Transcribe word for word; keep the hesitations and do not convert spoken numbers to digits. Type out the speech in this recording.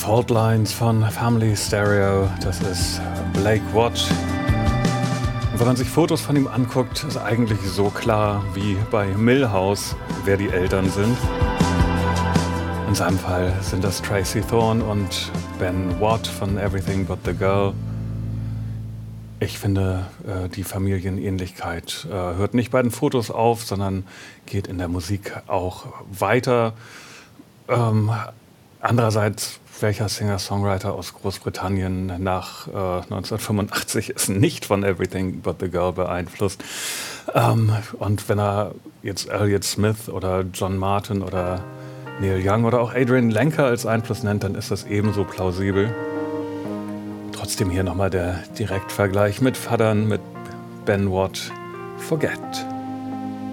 Fault Lines von Family Stereo, das ist Blake Watt. Und wenn man sich Fotos von ihm anguckt, ist eigentlich so klar wie bei Milhouse, wer die Eltern sind. In seinem Fall sind das Tracy Thorn und Ben Watt von Everything But the Girl. Ich finde, die Familienähnlichkeit hört nicht bei den Fotos auf, sondern geht in der Musik auch weiter. Ähm, andererseits, welcher Singer-Songwriter aus Großbritannien nach äh, neunzehnhundertfünfundachtzig ist nicht von Everything But the Girl beeinflusst? Ähm, und wenn er jetzt Elliott Smith oder John Martin oder Neil Young oder auch Adrian Lenker als Einfluss nennt, dann ist das ebenso plausibel. Trotzdem hier nochmal der Direktvergleich mit Fadern, mit Ben Watt, Forget.